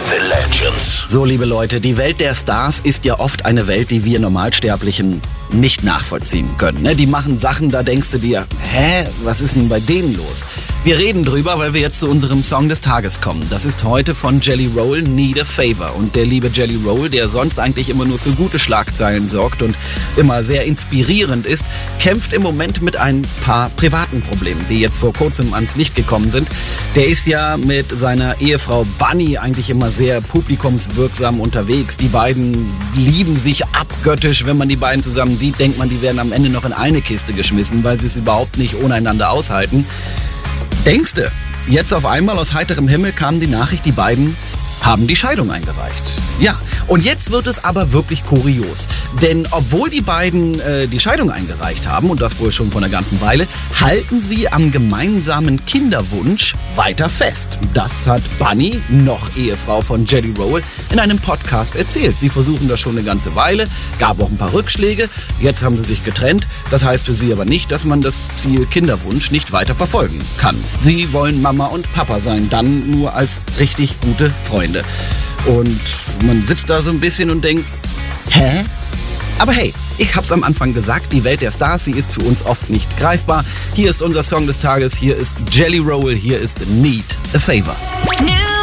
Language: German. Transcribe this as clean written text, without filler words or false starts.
The Legends. So, liebe Leute, die Welt der Stars ist ja oft eine Welt, die wir Normalsterblichen nicht nachvollziehen können. Ne? Die machen Sachen, da denkst du dir, was ist denn bei denen los? Wir reden drüber, weil wir jetzt zu unserem Song des Tages kommen. Das ist heute von Jelly Roll, Need a Favor. Und der liebe Jelly Roll, der sonst eigentlich immer nur für gute Schlagzeilen sorgt und immer sehr inspirierend ist, kämpft im Moment mit ein paar privaten Problemen, die jetzt vor kurzem ans Licht gekommen sind. Der ist ja mit seiner Ehefrau Bunny eigentlich immer sehr publikumswirksam unterwegs. Die beiden lieben sich abgöttisch. Wenn man die beiden zusammen sieht, denkt man, die werden am Ende noch in eine Kiste geschmissen, weil sie es überhaupt nicht ohne einander aushalten. Denkste, jetzt auf einmal aus heiterem Himmel kam die Nachricht, die beiden haben die Scheidung eingereicht. Ja, und jetzt wird es aber wirklich kurios. Denn obwohl die beiden die Scheidung eingereicht haben, und das wohl schon vor einer ganzen Weile, halten sie am gemeinsamen Kinderwunsch weiter fest. Das hat Bunny, noch Ehefrau von Jelly Roll, in einem Podcast erzählt. Sie versuchen das schon eine ganze Weile, gab auch ein paar Rückschläge. Jetzt haben sie sich getrennt. Das heißt für sie aber nicht, dass man das Ziel Kinderwunsch nicht weiter verfolgen kann. Sie wollen Mama und Papa sein, dann nur als richtig gute Freunde. Und man sitzt da so ein bisschen und denkt, hä? Aber hey, ich hab's am Anfang gesagt, die Welt der Stars, sie ist für uns oft nicht greifbar. Hier ist unser Song des Tages, hier ist Jelly Roll, hier ist Need a Favor.